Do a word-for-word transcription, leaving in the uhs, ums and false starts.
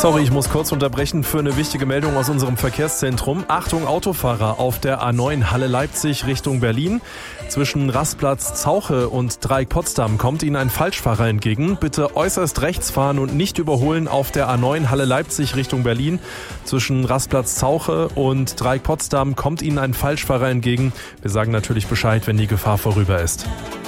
Sorry, ich muss kurz unterbrechen für eine wichtige Meldung aus unserem Verkehrszentrum. Achtung, Autofahrer auf der A neun Halle Leipzig Richtung Berlin. Zwischen Rastplatz Zauche und Dreieck Potsdam kommt Ihnen ein Falschfahrer entgegen. Bitte äußerst rechts fahren und nicht überholen auf der A neun Halle Leipzig Richtung Berlin. Zwischen Rastplatz Zauche und Dreieck Potsdam kommt Ihnen ein Falschfahrer entgegen. Wir sagen natürlich Bescheid, wenn die Gefahr vorüber ist.